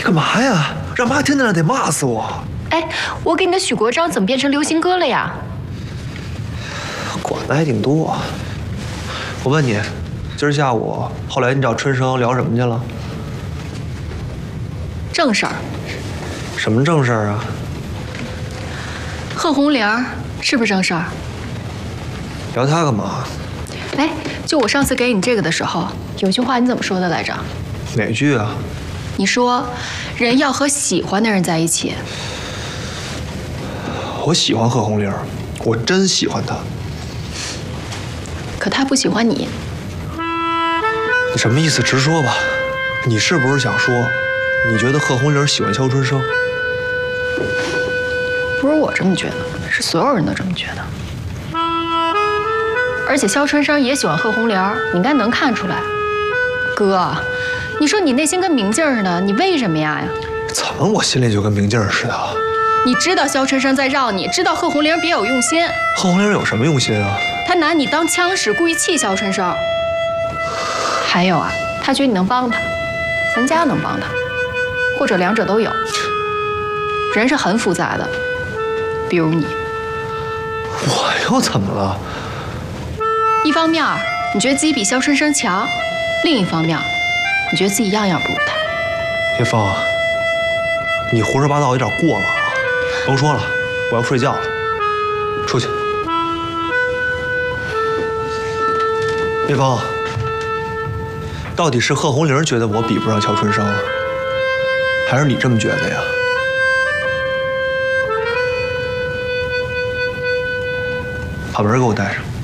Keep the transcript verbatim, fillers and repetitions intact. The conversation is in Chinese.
干嘛呀？让妈听见了得骂死我。 哎，我给你的许国璋怎么变成流行歌了呀？ 管的还挺多。我问你，今儿下午后来你找春生聊什么去了？ 正事儿。 什么正事儿啊？ 贺红玲是不是正事儿？ 聊他干嘛？ 哎，就我上次给你这个的时候，有句话你怎么说的来着？ 哪句啊？ 你说，人要和喜欢的人在一起。 我喜欢贺红玲，我真喜欢她。 可他不喜欢你。 你什么意思？直说吧。你是不是想说，你觉得贺红玲喜欢肖春生？ 不是我这么觉得，是所有人都这么觉得。而且肖春生也喜欢贺红玲，你应该能看出来。哥，你说你内心跟明镜似的，你为什么呀呀？ 怎么我心里就跟明镜似的？ 你知道肖春生在绕你，知道贺红玲别有用心。 贺红玲有什么用心啊？ 他拿你当枪使，故意气肖春生。还有啊，他觉得你能帮他，咱家能帮他，或者两者都有。人是很复杂的，比如你。 我又怎么了？ 一方面你觉得自己比肖春生强，另一方面你觉得自己样样不如他。 叶枫，你胡说八道有点过了啊！甭说了，我要睡觉了，出去。叶枫，到底是贺红玲觉得我比不上乔春生，还是你这么觉得呀？把门给我带上。